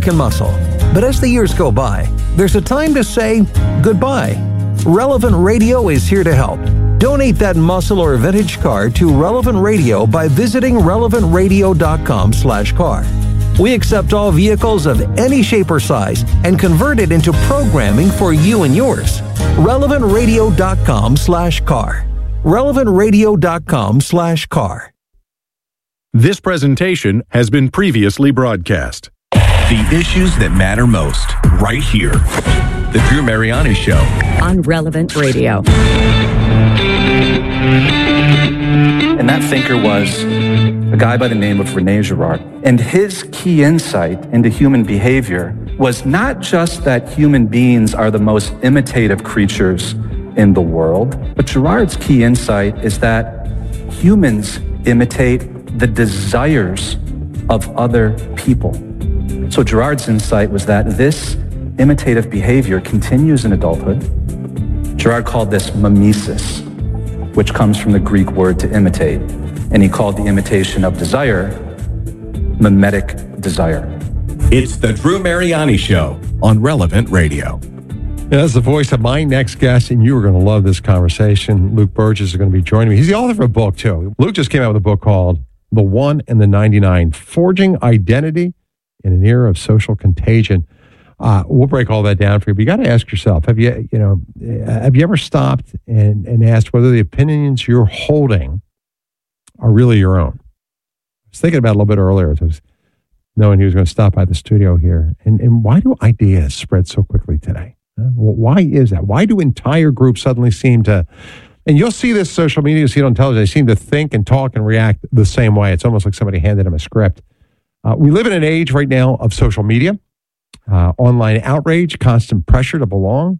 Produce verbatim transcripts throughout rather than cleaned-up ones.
and muscle. But as the years go by, there's a time to say goodbye. Relevant Radio is here to help. Donate that muscle or vintage car to Relevant Radio by visiting relevant radio dot com slash car. We accept all vehicles of any shape or size and convert it into programming for you and yours. relevant radio dot com slash car. relevant radio dot com slash car. This presentation has been previously broadcast. The issues that matter most, right here. The Drew Mariani Show. On Relevant Radio. And that thinker was a guy by the name of Rene Girard. And his key insight into human behavior was not just that human beings are the most imitative creatures in the world, but Girard's key insight is that humans imitate the desires of other people. So Girard's insight was that this imitative behavior continues in adulthood. Girard called this mimesis, which comes from the Greek word to imitate. And he called the imitation of desire mimetic desire. It's the Drew Mariani Show on Relevant Radio. That's the voice of my next guest, and you are going to love this conversation. Luke Burgess is going to be joining me. He's the author of a book, too. Luke just came out with a book called The One and the ninety-nine, Forging Identity in an Era of Social Contagion. Uh, we'll break all that down for you, but you got to ask yourself, have you, you know, have you ever stopped and, and asked whether the opinions you're holding are really your own? I was thinking about it a little bit earlier as I was knowing he was going to stop by the studio here. And, and why do ideas spread so quickly today? Uh, well, why is that? Why do entire groups suddenly seem to, and you'll see this social media, you see it on television, they seem to think and talk and react the same way. It's almost like somebody handed them a script. Uh, we live in an age right now of social media, uh, online outrage, constant pressure to belong.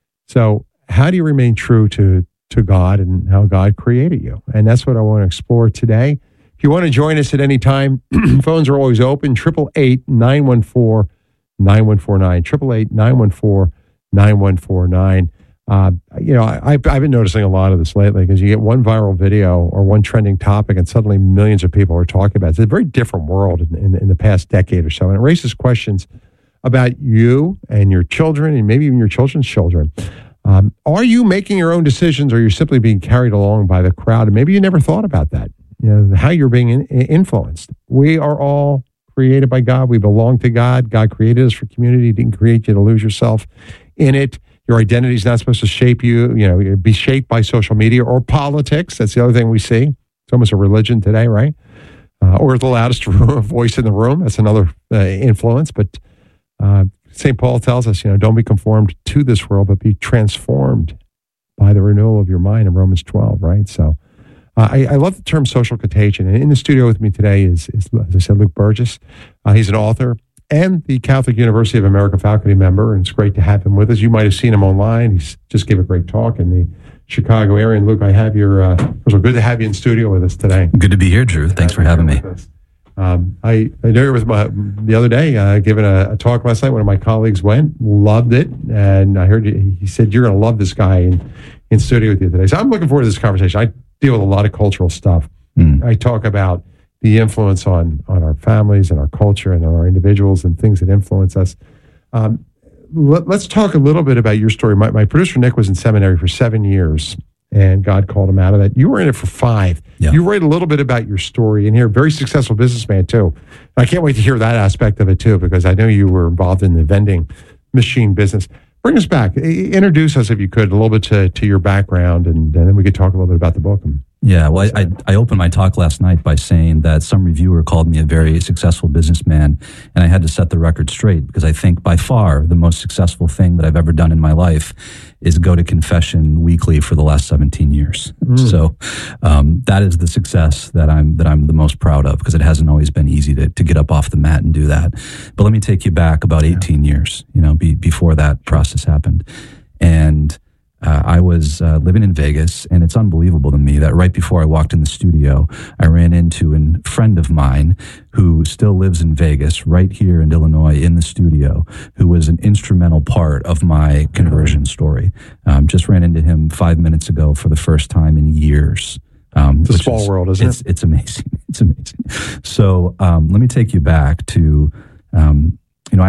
So how do you remain true to, to God and how God created you? And that's what I want to explore today. If you want to join us at any time, phones are always open, eight eight eight, nine one four, nine one four nine, eight eight eight, nine one four, nine one four nine. Uh, you know, I, I've, I've been noticing a lot of this lately because you get one viral video or one trending topic and suddenly millions of people are talking about it. It's a very different world in, in, in the past decade or so. And it raises questions about you and your children and maybe even your children's children. Um, are you making your own decisions or are you simply being carried along by the crowd? And maybe you never thought about that, you know, how you're being in, influenced. We are all created by God. We belong to God. God created us for community. He didn't create you to lose yourself in it. Your identity is not supposed to shape you, you know, be shaped by social media or politics. That's the other thing we see. It's almost a religion today, right? Uh, or the loudest voice in the room. That's another uh, influence. But uh, Saint Paul tells us, you know, don't be conformed to this world, but be transformed by the renewal of your mind in Romans twelve, right? So uh, I, I love the term social contagion. And in the studio with me today is, is as I said, Luke Burgess. Uh, he's an author and the Catholic University of America faculty member, and it's great to have him with us. You might have seen him online. He's just gave a great talk in the Chicago area. And Luke, I have your, uh, first of all, good to have you in studio with us today. Good to be here, Drew. Thanks for having me. Um, I, I know you were with my, the other day, uh, giving a, a talk last night. One of my colleagues went, loved it. And I heard you, he said, you're going to love this guy in, in studio with you today. So I'm looking forward to this conversation. I deal with a lot of cultural stuff. Mm. I talk about the influence on, on our families and our culture and on our individuals and things that influence us. Um, let, let's talk a little bit about your story. My, my producer, Nick, was in seminary for seven years, and God called him out of that. You were in it for five. Yeah. You write a little bit about your story, and you're a very successful businessman, too. I can't wait to hear that aspect of it, too, because I know you were involved in the vending machine business. Bring us back. Introduce us, if you could, a little bit to, to your background, and, and then we could talk a little bit about the book. Yeah, well, I, I, I opened my talk last night by saying that some reviewer called me a very successful businessman, and I had to set the record straight because I think by far the most successful thing that I've ever done in my life is go to confession weekly for the last seventeen years. Mm. So um, that is the success that I'm that I'm the most proud of because it hasn't always been easy to to get up off the mat and do that. But let me take you back about eighteen yeah. years, you know, be, before that process happened, and. Uh, I was uh, living in Vegas, and it's unbelievable to me that right before I walked in the studio, I ran into a friend of mine who still lives in Vegas, right here in Illinois, in the studio, who was an instrumental part of my conversion story. Um, just ran into him five minutes ago for the first time in years. Um, it's a small is, world, isn't it's, it? It's amazing. It's amazing. So um, let me take you back to... Um,